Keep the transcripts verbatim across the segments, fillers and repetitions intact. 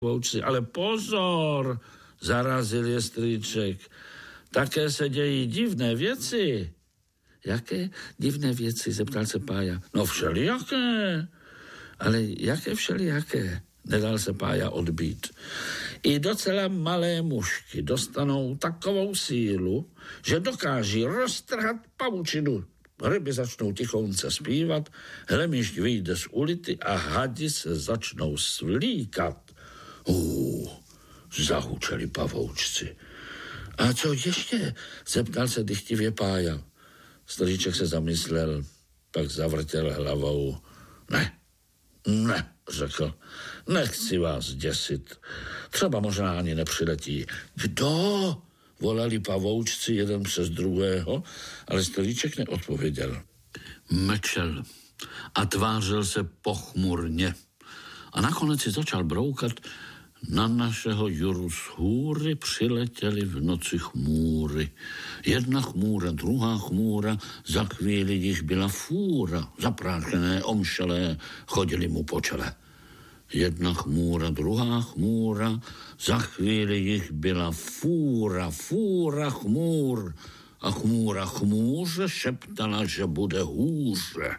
pavoučci. Ale pozor, zarazil je strýček. Také se dějí divné věci. Jaké divné věci, zeptal se Pája. No všelijaké. Ale jaké všelijaké? Nedal se Pája odbít. I docela malé mušky dostanou takovou sílu, že dokáží roztrhat pavučinu. Ryby začnou tichounce zpívat, hlemíšť vyjde z ulity a hadi se začnou svlíkat. Uuu, zahučeli pavoučci. A co ještě? Zeptal se dychtivě Pája. Strýček se zamyslel, pak zavrtěl hlavou. Ne, ne, řekl, nechci vás děsit. Třeba možná ani nepřiletí. Kdo? Volali pavoučci jeden přes druhého, ale Strýček neodpověděl. Mlčel a tvářil se pochmurně. A nakonec si začal broukat. Na našeho Juru z hůry přiletěly v noci chmůry. Jedna chmůra, druhá chmůra, za chvíli jich byla fůra. Zaprášené, omšelé, chodili mu po čele. Jedna chmůra, druhá chmůra, za chvíli jich byla fůra, fůra chmůr. A chmůra chmůře šeptala, že bude hůře.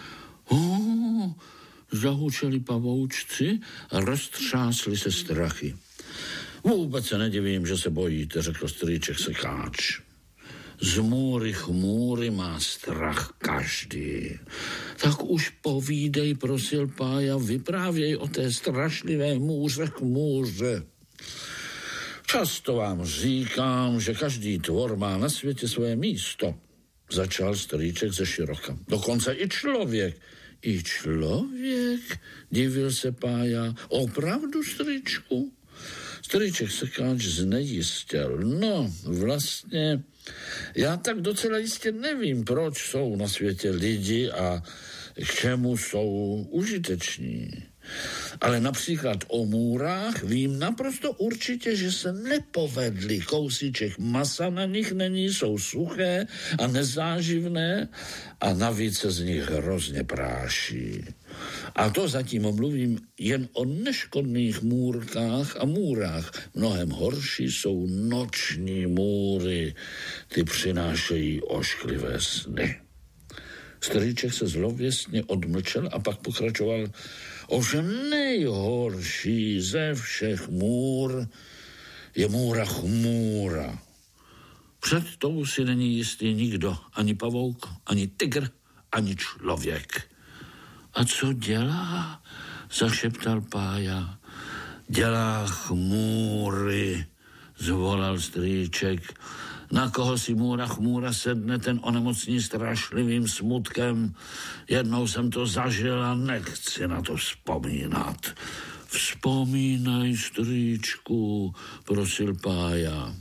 Oh, zahučeli pavoučci a roztřásli se strachy. Vůbec se nedivím, že se bojíte, řekl strýček sekáč. Z můry chmůry má strach každý. Tak už povídej, prosil Pája, vyprávěj o té strašlivé můře chmůře. Často vám říkám, že každý tvor má na světě své místo, začal strýček ze široka. Dokonce i člověk. I člověk, divil se Pája. Opravdu, strýčku? Strýček sekáč znejistěl. No, vlastně, já tak docela jistě nevím, proč jsou na světě lidi a k čemu jsou užiteční. Ale například o můrách vím naprosto určitě, že se nepovedli. Kousíček masa na nich není, jsou suché a nezáživné a navíc se z nich hrozně práší. A to zatím mluvím jen o neškodných můrkách a můrách. Mnohem horší jsou noční můry. Ty přinášejí ošklivé sny. Strýček se zlověstně odmlčel a pak pokračoval. Ovšem nejhorší ze všech můr je můra chmůra. Před tou si není jistý nikdo, ani pavouk, ani tygr, ani člověk. A co dělá? Zašeptal Pája. Dělá chmůry, zvolal strýček. Na koho si můra chmůra sedne, ten onemocní strašlivým smutkem. Jednou jsem to zažil a nechci na to vzpomínat. Vzpomínaj, strýčku, prosil Pája.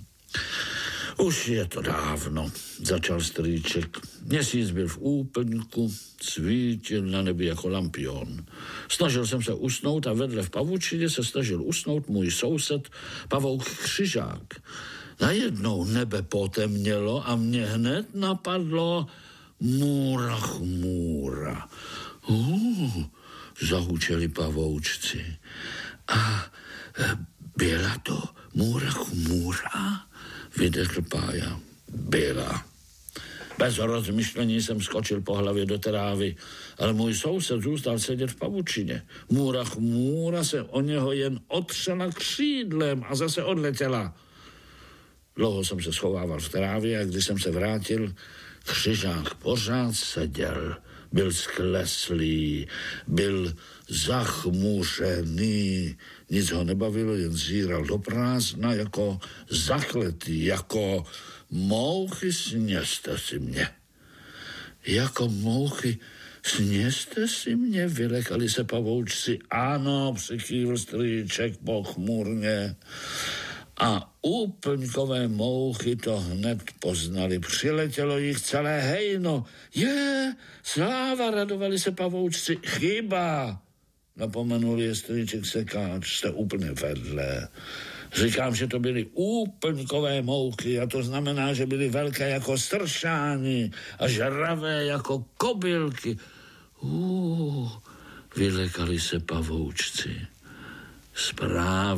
Už je to dávno, začal strýček. Měsíc byl v úplňku, svítil na nebi jako lampion. Snažil jsem se usnout a vedle v pavučině se snažil usnout můj soused pavouk Křižák. Najednou nebe potemnělo a mě hned napadlo můra chmůra. Uh, zahučeli pavoučci. A byla to můra chmůra? Vydechl Pája. Byla. Bez rozmyšlení jsem skočil po hlavě do trávy, ale můj soused zůstal sedět v pavučině. Můra chmůra se o něho jen otřela křídlem a zase odletěla. Dlouho jsem se schovával v trávě a když jsem se vrátil, Křižák pořád seděl. Byl skleslý, byl zachmuřený, nic ho nebavilo, jen zíral do prázdna jako zakletý, jako mouchy, sněste si mě. Jako mouchy, sněste si mě, vylekali se pavoučci. Ano, přikývl strýček pochmurně. A úplňkové mouchy to hned poznali. Přiletělo jich celé hejno. Je, sláva, radovali se pavoučci. Chyba, napomenul je strýček sekáč, jste úplně vedle. Říkám, že to byly úplňkové mouchy a to znamená, že byly velké jako stršáni a žravé jako kobylky. Uh, vylekali se pavoučci. správně.